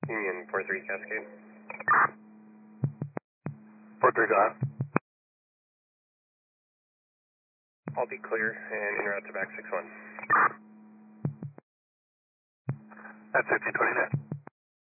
Union 43 Cascade. 43 go ahead. I'll be clear and en route to back 61. That's 1629.